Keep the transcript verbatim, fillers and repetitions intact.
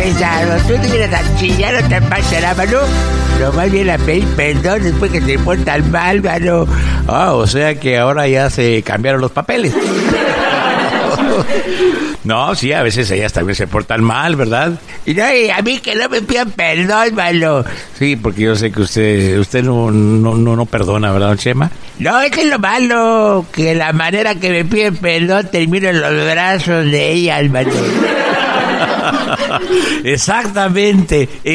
pesado. Tú te vienes a chillar, no te pasa la mano. No más bien a pedir perdón después que te portan mal, mano. Ah, o sea que ahora ya se cambiaron los papeles. No, sí, a veces ellas también se portan mal, ¿verdad? Y no, y a mí que no me pidan perdón, mano. Sí, porque yo sé que usted usted no no no, no perdona, ¿verdad, don Chema? No, es que es lo malo, que la manera que me piden perdón termino en los brazos de ellas, mano. Exactamente.